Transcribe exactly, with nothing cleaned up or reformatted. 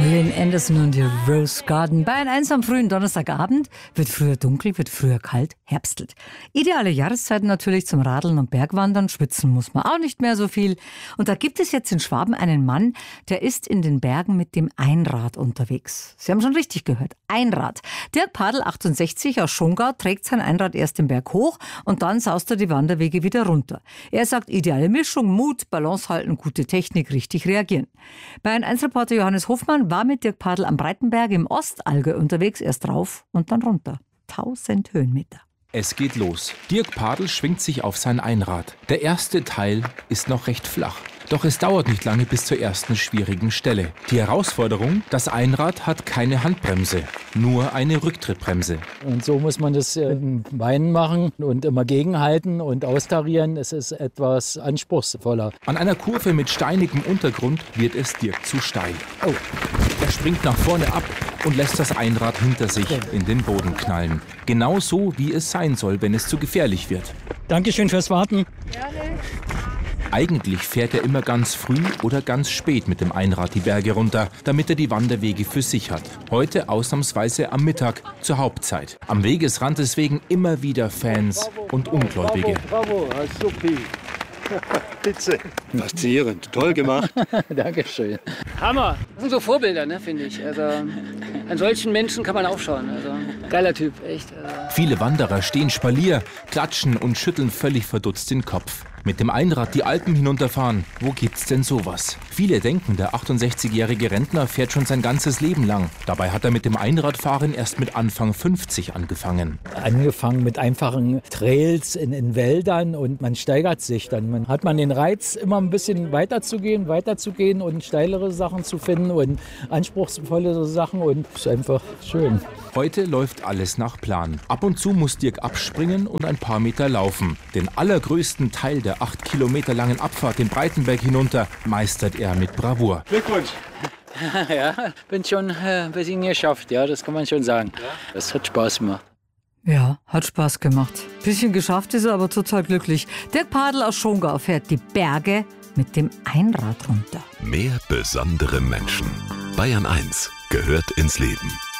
Lynn Anderson und die Rose Garden. Bayern eins am frühen Donnerstagabend. Wird früher dunkel, wird früher kalt, herbstelt. Ideale Jahreszeiten natürlich zum Radeln und Bergwandern. Schwitzen muss man auch nicht mehr so viel. Und da gibt es jetzt in Schwaben einen Mann, der ist in den Bergen mit dem Einrad unterwegs. Sie haben schon richtig gehört, Einrad. Dirk Padl, achtundsechzig, aus Schongau, trägt sein Einrad erst den Berg hoch und dann saust er die Wanderwege wieder runter. Er sagt, ideale Mischung, Mut, Balance halten, gute Technik, richtig reagieren. Bayern eins Reporter Johannes Hofmann war mit Dirk Padl am Breitenberg im Ostallgäu unterwegs, erst rauf und dann runter. tausend Höhenmeter. Es geht los. Dirk Padl schwingt sich auf sein Einrad. Der erste Teil ist noch recht flach. Doch es dauert nicht lange bis zur ersten schwierigen Stelle. Die Herausforderung, das Einrad hat keine Handbremse, nur eine Rücktrittbremse. Und so muss man das im Beinen machen und immer gegenhalten und austarieren. Es ist etwas anspruchsvoller. An einer Kurve mit steinigem Untergrund wird es Dirk zu steil. Oh. Er springt nach vorne ab und lässt das Einrad hinter sich in den Boden knallen. Genau so, wie es sein soll, wenn es zu gefährlich wird. Dankeschön fürs Warten. Gerne. Eigentlich fährt er immer ganz früh oder ganz spät mit dem Einrad die Berge runter, damit er die Wanderwege für sich hat. Heute ausnahmsweise am Mittag, zur Hauptzeit. Am Wegesrand deswegen immer wieder Fans und Ungläubige. Bravo, bravo, super. Bitte. Faszinierend, toll gemacht. Dankeschön. Hammer. Das sind so Vorbilder, ne, finde ich. Also, an solchen Menschen kann man aufschauen. Also, geiler Typ, echt. Also. Viele Wanderer stehen Spalier, klatschen und schütteln völlig verdutzt den Kopf. Mit dem Einrad die Alpen hinunterfahren, wo gibt's denn sowas? Viele denken, der achtundsechzigjährige Rentner fährt schon sein ganzes Leben lang. Dabei hat er mit dem Einradfahren erst mit Anfang fünfzig angefangen. Angefangen mit einfachen Trails in, in Wäldern und man steigert sich dann. Man hat man den Reiz, immer ein bisschen weiter zu gehen, weiter zu gehen und steilere Sachen zu finden und anspruchsvolle Sachen und es ist einfach schön. Heute läuft alles nach Plan. Ab und zu muss Dirk abspringen und ein paar Meter laufen. Den allergrößten Teil der acht Kilometer langen Abfahrt den Breitenberg hinunter meistert er mit Bravour. Glückwunsch. Ja, bin schon äh, ein bisschen geschafft, ja, das kann man schon sagen. Ja? Das hat Spaß gemacht. Ja, hat Spaß gemacht. Bisschen geschafft ist er, aber total glücklich. Dirk Padl aus Schongau fährt die Berge mit dem Einrad runter. Mehr besondere Menschen. Bayern eins gehört ins Leben.